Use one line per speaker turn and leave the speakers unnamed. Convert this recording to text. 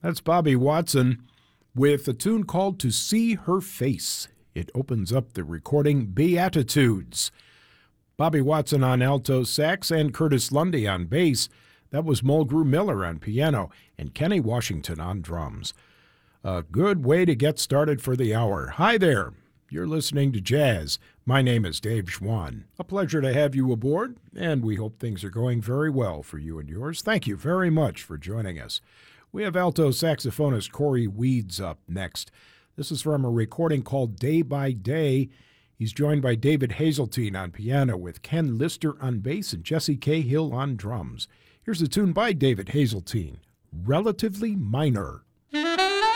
That's Bobby Watson with a tune called To See Her Face. It opens up the recording Beatitudes. Bobby Watson on alto sax and Curtis Lundy on bass. That was Mulgrew Miller on piano and Kenny Washington on drums. A good way to get started for the hour. Hi there. You're listening to Jazz. My name is Dave Schwann. A pleasure to have you aboard, and we hope things are going very well for you and yours. Thank you very much for joining us. We have alto saxophonist Corey Weeds up next. This is from a recording called Day by Day. He's joined by David Hazeltine on piano with Ken Lister on bass and Jesse Cahill on drums. Here's a tune by David Hazeltine, Relatively Minor.